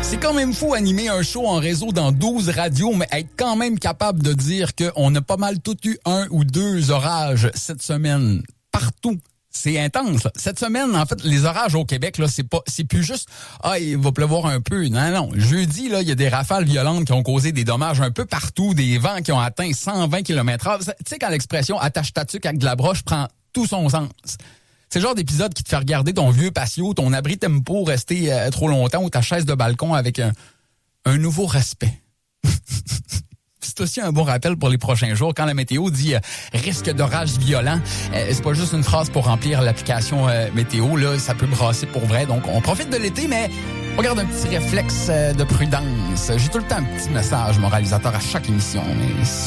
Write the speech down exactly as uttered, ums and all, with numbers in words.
C'est quand même fou animer un show en réseau dans douze radios, mais être quand même capable de dire qu'on a pas mal tout eu un ou deux orages cette semaine, partout. C'est intense, là. Cette semaine, en fait, les orages au Québec, là, c'est pas, c'est plus juste, ah, il va pleuvoir un peu. Non, non. Jeudi, là, il y a des rafales violentes qui ont causé des dommages un peu partout, des vents qui ont atteint cent vingt kilomètres heure. Tu sais, quand l'expression attache ta tuque avec de la broche prend tout son sens. C'est le genre d'épisode qui te fait regarder ton vieux patio, ton abri tempo rester euh, trop longtemps ou ta chaise de balcon avec un, un nouveau respect. C'est aussi un bon rappel pour les prochains jours. Quand la météo dit euh, risque d'orage violent, euh, c'est pas juste une phrase pour remplir l'application euh, météo. Là, ça peut brasser pour vrai. Donc, on profite de l'été, mais on garde un petit réflexe euh, de prudence. J'ai tout le temps un petit message moralisateur à chaque émission. Mais